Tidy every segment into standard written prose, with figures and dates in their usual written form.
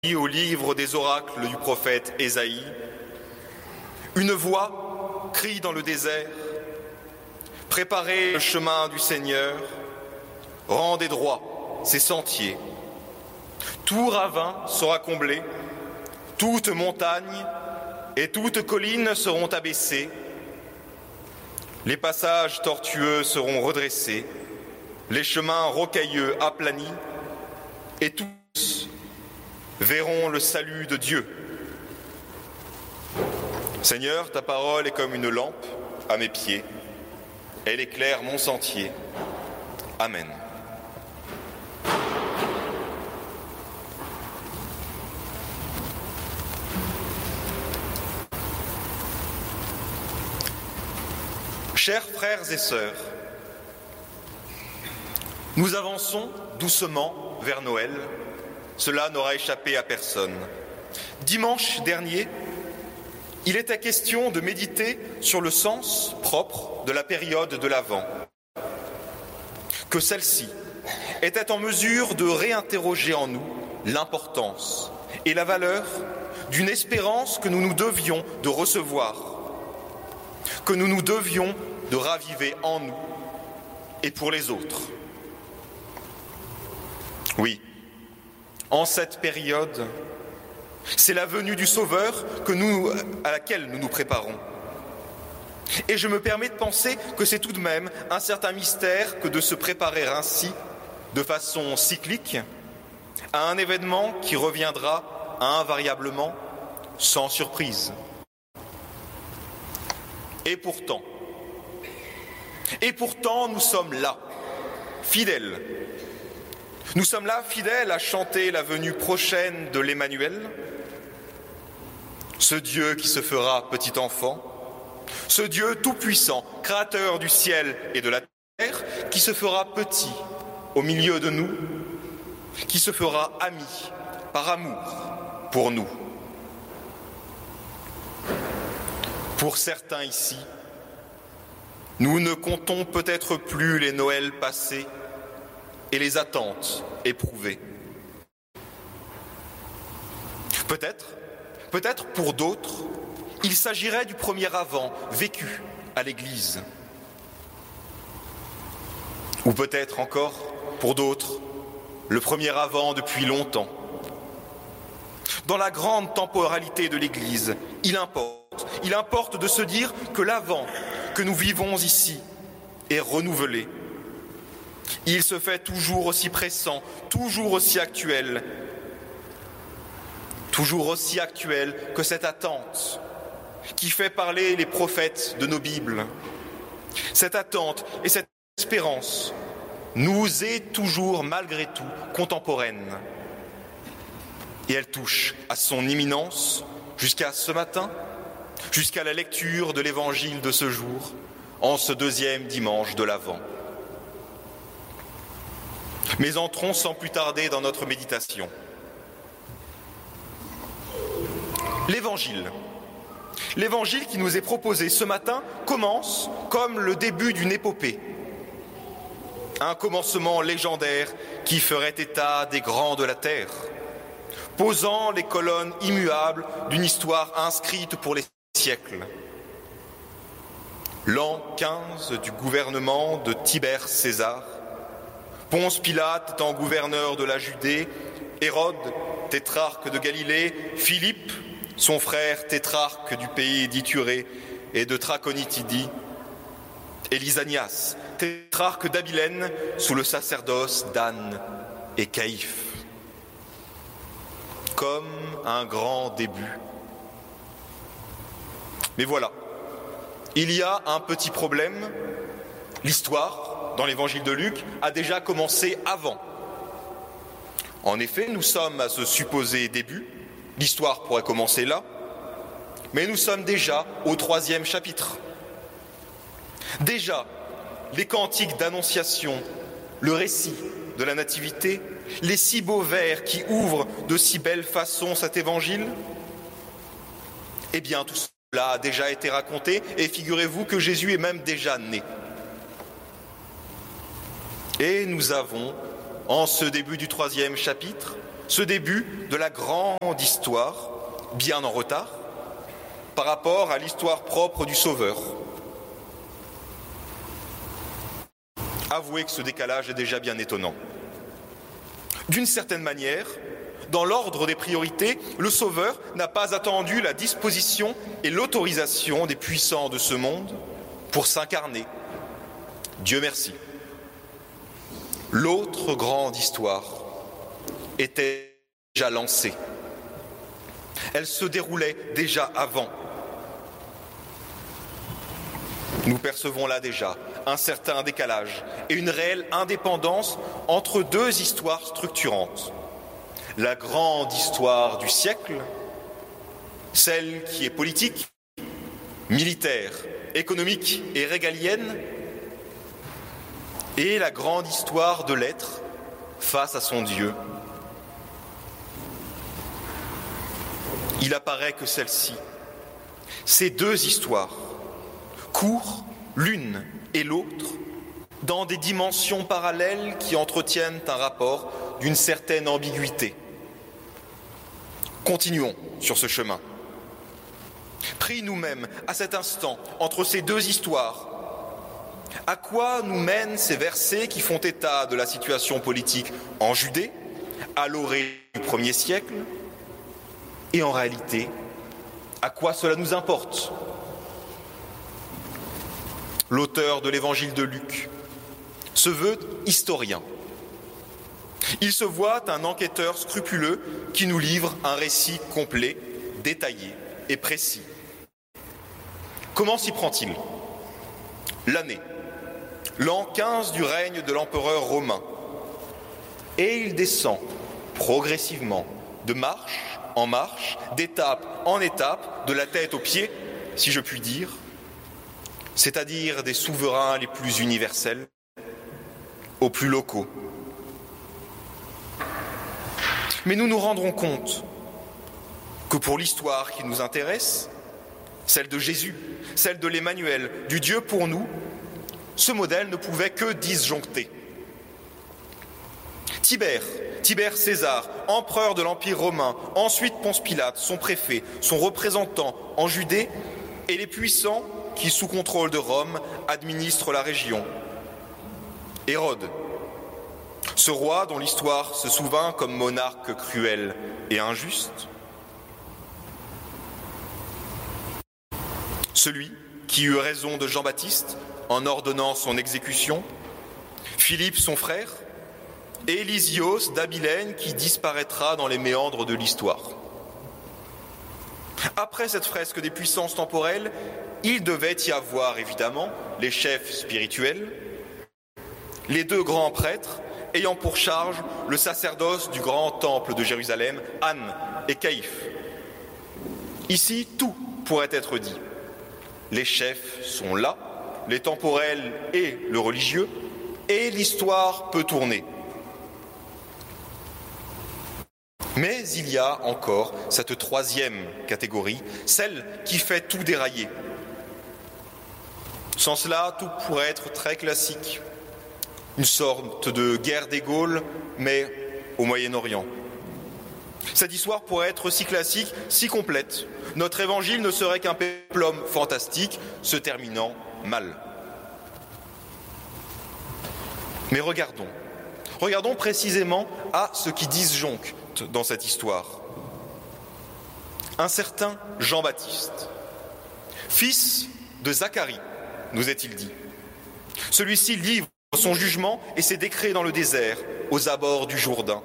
Au livre des oracles du prophète Ésaïe, une voix crie dans le désert, préparez le chemin du Seigneur, rendez droit ses sentiers. Tout ravin sera comblé, toute montagne et toute colline seront abaissées, les passages tortueux seront redressés, les chemins rocailleux aplanis, et tous verront le salut de Dieu. Seigneur, ta parole est comme une lampe à mes pieds, elle éclaire mon sentier. Amen. Chers frères et sœurs, nous avançons doucement vers Noël. Cela n'aura échappé à personne. Dimanche dernier, il était question de méditer sur le sens propre de la période de l'Avent. Que celle-ci était en mesure de réinterroger en nous l'importance et la valeur d'une espérance que nous nous devions de recevoir, que nous nous devions de raviver en nous et pour les autres. Oui. En cette période, c'est la venue du Sauveur à laquelle nous nous préparons. Et je me permets de penser que c'est tout de même un certain mystère que de se préparer ainsi, de façon cyclique, à un événement qui reviendra invariablement, sans surprise. Et pourtant, nous sommes là, fidèles. Nous sommes là, fidèles, à chanter la venue prochaine de l'Emmanuel, ce Dieu qui se fera petit enfant, ce Dieu tout-puissant, créateur du ciel et de la terre, qui se fera petit au milieu de nous, qui se fera ami par amour pour nous. Pour certains ici, nous ne comptons peut-être plus les Noëls passés et les attentes éprouvées. Peut-être pour d'autres, il s'agirait du premier Avent vécu à l'Église. Ou peut-être encore, pour d'autres, le premier Avent depuis longtemps. Dans la grande temporalité de l'Église, il importe de se dire que l'Avent que nous vivons ici est renouvelé. Il se fait toujours aussi pressant, toujours aussi actuel que cette attente qui fait parler les prophètes de nos Bibles. Cette attente et cette espérance nous est toujours, malgré tout, contemporaine. Et elle touche à son imminence jusqu'à ce matin, jusqu'à la lecture de l'Évangile de ce jour, en ce deuxième dimanche de l'Avent. Mais entrons sans plus tarder dans notre méditation. L'évangile qui nous est proposé ce matin commence comme le début d'une épopée. Un commencement légendaire qui ferait état des grands de la terre, posant les colonnes immuables d'une histoire inscrite pour les siècles. L'an 15 du gouvernement de Tibère César, Ponce Pilate étant gouverneur de la Judée, Hérode, tétrarque de Galilée, Philippe, son frère tétrarque du pays d'Ithurée et de Traconitidie, et Lysanias, tétrarque d'Abilène, sous le sacerdoce d'Anne et Caïphe. Comme un grand début. Mais voilà, il y a un petit problème. L'histoire, dans l'évangile de Luc, a déjà commencé avant. En effet, nous sommes à ce supposé début. L'histoire pourrait commencer là, mais nous sommes déjà au 3e chapitre. Déjà, les cantiques d'annonciation, le récit de la nativité, les si beaux vers qui ouvrent de si belle façon cet évangile, eh bien tout cela a déjà été raconté et figurez-vous que Jésus est même déjà né. Et nous avons, en ce début du 3e chapitre, ce début de la grande histoire, bien en retard, par rapport à l'histoire propre du Sauveur. Avouez que ce décalage est déjà bien étonnant. D'une certaine manière, dans l'ordre des priorités, le Sauveur n'a pas attendu la disposition et l'autorisation des puissants de ce monde pour s'incarner. Dieu merci. L'autre grande histoire était déjà lancée. Elle se déroulait déjà avant. Nous percevons là déjà un certain décalage et une réelle indépendance entre deux histoires structurantes. La grande histoire du siècle, celle qui est politique, militaire, économique et régalienne, et la grande histoire de l'être face à son Dieu. Il apparaît que celle-ci, ces deux histoires, courent l'une et l'autre dans des dimensions parallèles qui entretiennent un rapport d'une certaine ambiguïté. Continuons sur ce chemin. Pris nous-mêmes à cet instant entre ces deux histoires, à quoi nous mènent ces versets qui font état de la situation politique en Judée, à l'orée du 1er siècle, et en réalité, à quoi cela nous importe ? L'auteur de l'évangile de Luc se veut historien. Il se voit un enquêteur scrupuleux qui nous livre un récit complet, détaillé et précis. Comment s'y prend-il ? L'année, l'an 15 du règne de l'empereur romain. Et il descend progressivement, de marche en marche, d'étape en étape, de la tête aux pieds, si je puis dire, c'est-à-dire des souverains les plus universels aux plus locaux. Mais nous nous rendrons compte que pour l'histoire qui nous intéresse, celle de Jésus, celle de l'Emmanuel, du Dieu pour nous, ce modèle ne pouvait que disjoncter. Tibère César, empereur de l'Empire romain, ensuite Ponce Pilate, son préfet, son représentant en Judée, et les puissants qui, sous contrôle de Rome, administrent la région. Hérode, ce roi dont l'histoire se souvint comme monarque cruel et injuste. Celui qui eut raison de Jean-Baptiste en ordonnant son exécution. Philippe, son frère, et Lysios d'Abilène qui disparaîtra dans les méandres de l'histoire. Après cette fresque des puissances temporelles, il devait y avoir évidemment les chefs spirituels, les deux grands prêtres ayant pour charge le sacerdoce du grand temple de Jérusalem, Anne et Caïphe. Ici, tout pourrait être dit. Les chefs sont là, les temporels et le religieux, et l'histoire peut tourner. Mais il y a encore cette troisième catégorie, celle qui fait tout dérailler. Sans cela, tout pourrait être très classique. Une sorte de guerre des Gaules, mais au Moyen-Orient. Cette histoire pourrait être si classique, si complète. Notre évangile ne serait qu'un péplum fantastique, se terminant mal. Mais regardons précisément à ce qui disjoncte dans cette histoire. Un certain Jean-Baptiste, fils de Zacharie, nous est-il dit. Celui-ci livre son jugement et ses décrets dans le désert, aux abords du Jourdain.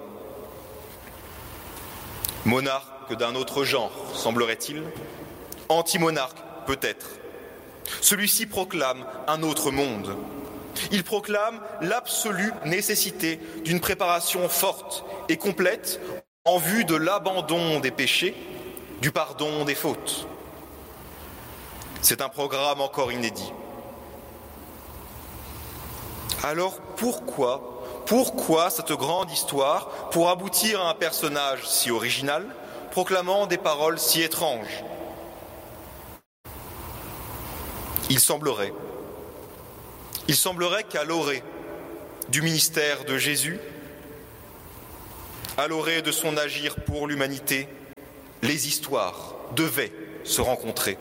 Monarque d'un autre genre, semblerait-il. Anti-monarque, peut-être. Celui-ci proclame un autre monde. Il proclame l'absolue nécessité d'une préparation forte et complète en vue de l'abandon des péchés, du pardon des fautes. C'est un programme encore inédit. Alors pourquoi cette grande histoire pour aboutir à un personnage si original, proclamant des paroles si étranges ? Il semblerait qu'à l'orée du ministère de Jésus, À l'orée de son agir pour l'humanité, les histoires devaient se rencontrer.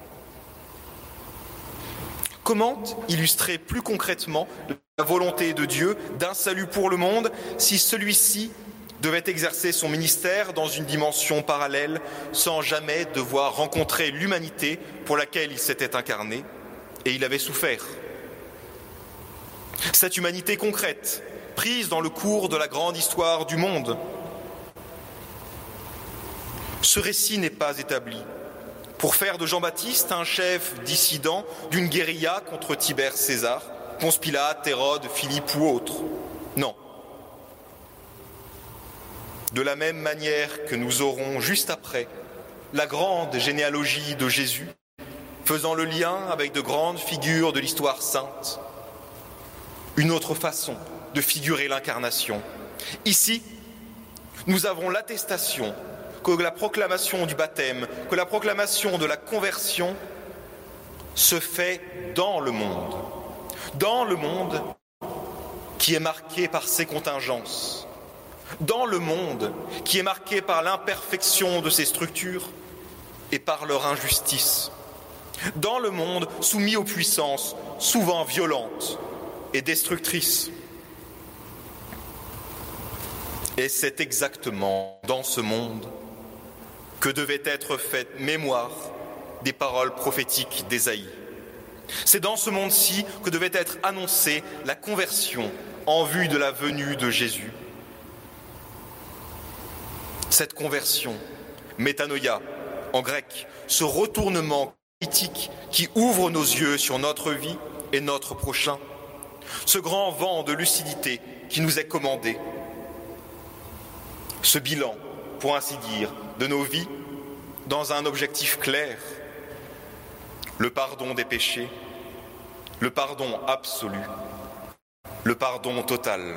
Comment illustrer plus concrètement la volonté de Dieu d'un salut pour le monde si celui-ci devait exercer son ministère dans une dimension parallèle sans jamais devoir rencontrer l'humanité pour laquelle il s'était incarné et il avait souffert. Cette humanité concrète, prise dans le cours de la grande histoire du monde. Ce récit n'est pas établi pour faire de Jean-Baptiste un chef dissident d'une guérilla contre Tibère César, Ponce Pilate, Hérode, Philippe ou autre. Non. De la même manière que nous aurons juste après la grande généalogie de Jésus, faisant le lien avec de grandes figures de l'histoire sainte, une autre façon de figurer l'incarnation. Ici, nous avons l'attestation que la proclamation du baptême, que la proclamation de la conversion se fait dans le monde qui est marqué par ses contingences, dans le monde qui est marqué par l'imperfection de ses structures et par leur injustice, dans le monde soumis aux puissances souvent violentes et destructrices. Et c'est exactement dans ce monde que devait être faite mémoire des paroles prophétiques d'Ésaïe. C'est dans ce monde-ci que devait être annoncée la conversion en vue de la venue de Jésus. Cette conversion, métanoïa en grec, ce retournement politique qui ouvre nos yeux sur notre vie et notre prochain, ce grand vent de lucidité qui nous est commandé, ce bilan, pour ainsi dire, de nos vies dans un objectif clair, le pardon des péchés, le pardon absolu, le pardon total.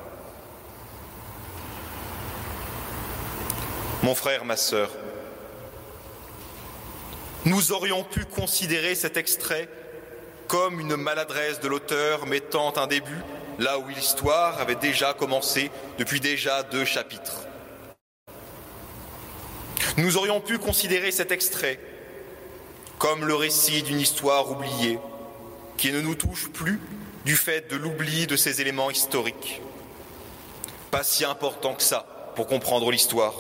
Mon frère, ma sœur, nous aurions pu considérer cet extrait comme une maladresse de l'auteur mettant un début là où l'histoire avait déjà commencé depuis déjà 2 chapitres. Nous aurions pu considérer cet extrait comme le récit d'une histoire oubliée qui ne nous touche plus du fait de l'oubli de ces éléments historiques. Pas si important que ça pour comprendre l'histoire.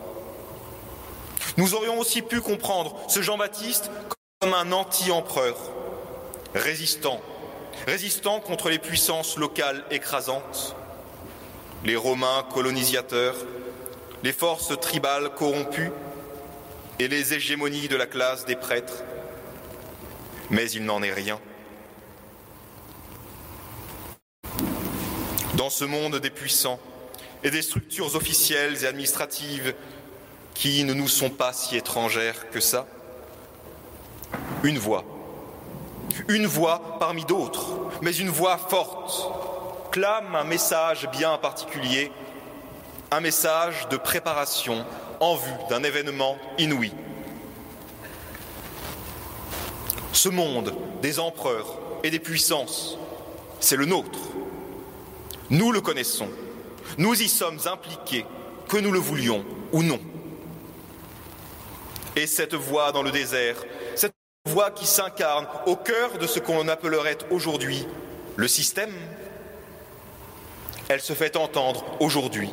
Nous aurions aussi pu comprendre ce Jean-Baptiste comme un anti-empereur, résistant contre les puissances locales écrasantes, les Romains colonisateurs, les forces tribales corrompues et les hégémonies de la classe des prêtres. Mais il n'en est rien. Dans ce monde des puissants et des structures officielles et administratives qui ne nous sont pas si étrangères que ça, une voix parmi d'autres, mais une voix forte, clame un message bien particulier, un message de préparation en vue d'un événement inouï. Ce monde des empereurs et des puissances, c'est le nôtre. Nous le connaissons, nous y sommes impliqués, que nous le voulions ou non. Et cette voix dans le désert, cette voix qui s'incarne au cœur de ce qu'on appellerait aujourd'hui le système, elle se fait entendre aujourd'hui.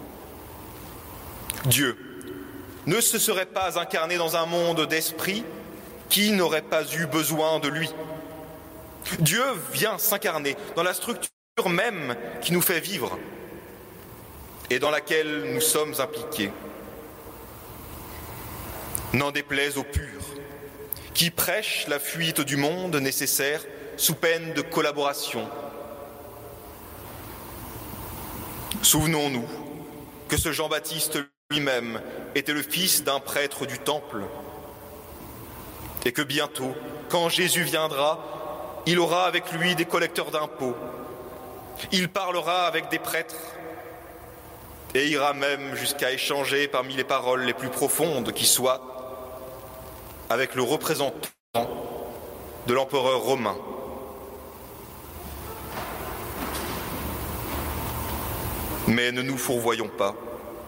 Dieu ne se serait pas incarné dans un monde d'esprit qui n'aurait pas eu besoin de lui. Dieu vient s'incarner dans la structure même qui nous fait vivre et dans laquelle nous sommes impliqués. N'en déplaise aux purs, qui prêchent la fuite du monde nécessaire sous peine de collaboration. Souvenons-nous que ce Jean-Baptiste lui-même était le fils d'un prêtre du temple et que bientôt, quand Jésus viendra, il aura avec lui des collecteurs d'impôts. Il parlera avec des prêtres et ira même jusqu'à échanger parmi les paroles les plus profondes qui soient avec le représentant de l'empereur romain. Mais ne nous fourvoyons pas,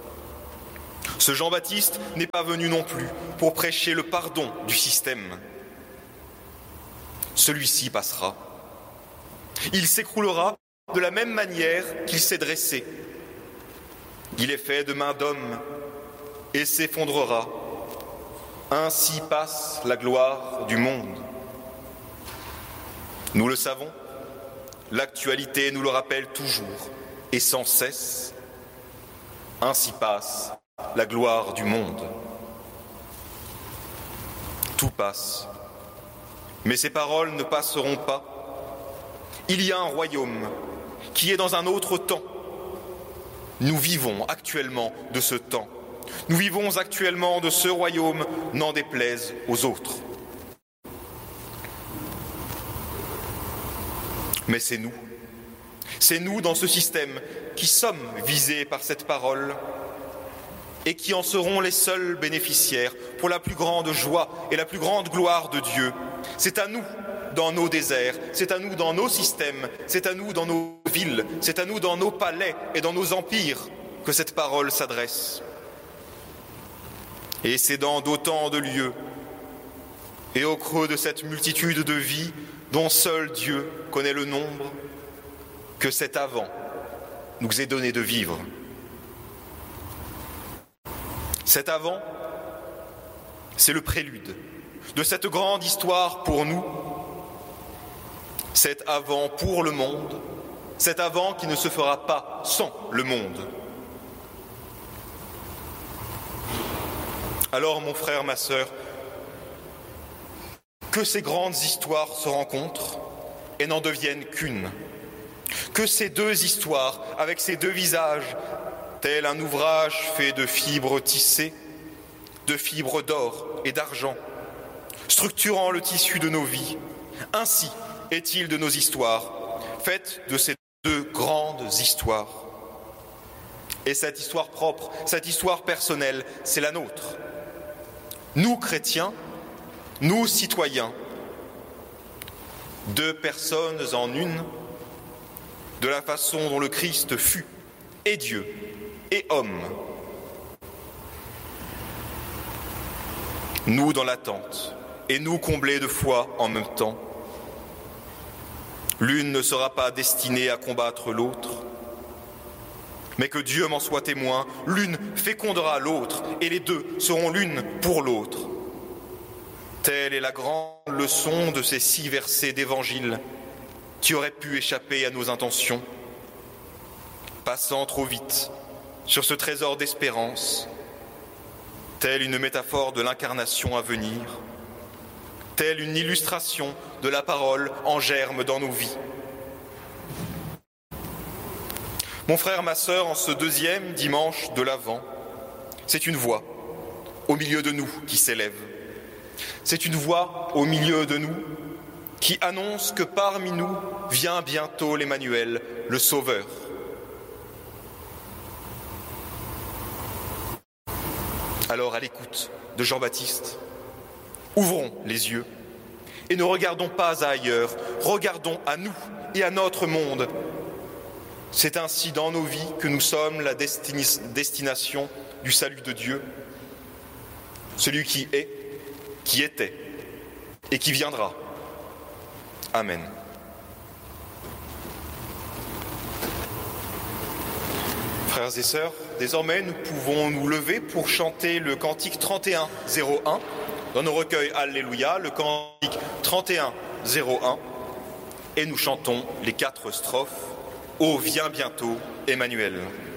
Ce Jean-Baptiste n'est pas venu non plus pour prêcher le pardon du système. Celui-ci passera. Il s'écroulera de la même manière qu'il s'est dressé. Il est fait de main d'homme et s'effondrera. Ainsi passe la gloire du monde. Nous le savons, l'actualité nous le rappelle toujours et sans cesse. Ainsi passe la gloire du monde. Tout passe, mais ces paroles ne passeront pas. Il y a un royaume qui est dans un autre temps. Nous vivons actuellement de ce temps. Nous vivons actuellement de ce royaume, n'en déplaise aux autres. Mais c'est nous dans ce système qui sommes visés par cette parole et qui en seront les seuls bénéficiaires pour la plus grande joie et la plus grande gloire de Dieu. C'est à nous dans nos déserts, c'est à nous dans nos systèmes, c'est à nous dans nos villes, c'est à nous dans nos palais et dans nos empires que cette parole s'adresse. Et c'est dans d'autant de lieux et au creux de cette multitude de vies dont seul Dieu connaît le nombre, que cet avant nous est donné de vivre. Cet avant, c'est le prélude de cette grande histoire pour nous, cet avant pour le monde, cet avant qui ne se fera pas sans le monde. Alors, mon frère, ma sœur, que ces grandes histoires se rencontrent et n'en deviennent qu'une. Que ces deux histoires, avec ces deux visages, tel un ouvrage fait de fibres tissées, de fibres d'or et d'argent, structurant le tissu de nos vies, ainsi est-il de nos histoires, faites de ces deux grandes histoires. Et cette histoire propre, cette histoire personnelle, c'est la nôtre. Nous, chrétiens, nous, citoyens, deux personnes en une, de la façon dont le Christ fut, et Dieu, et homme. Nous dans l'attente, et nous comblés de foi en même temps. L'une ne sera pas destinée à combattre l'autre, mais que Dieu m'en soit témoin, l'une fécondera l'autre, et les deux seront l'une pour l'autre. Telle est la grande leçon de ces 6 versets d'Évangile qui auraient pu échapper à nos intentions. Passant trop vite sur ce trésor d'espérance, telle une métaphore de l'incarnation à venir, telle une illustration de la parole en germe dans nos vies. Mon frère, ma sœur, en ce 2e dimanche de l'Avent, c'est une voix au milieu de nous qui s'élève. C'est une voix au milieu de nous qui annonce que parmi nous vient bientôt l'Emmanuel, le Sauveur. Alors, à l'écoute de Jean-Baptiste, ouvrons les yeux et ne regardons pas ailleurs, regardons à nous et à notre monde. C'est ainsi dans nos vies que nous sommes la destination du salut de Dieu, celui qui est, qui était et qui viendra. Amen. Frères et sœurs, désormais nous pouvons nous lever pour chanter le cantique 31-01 dans nos recueils Alléluia, le cantique 31-01, et nous chantons les 4 strophes. Ô viens bientôt, Emmanuel.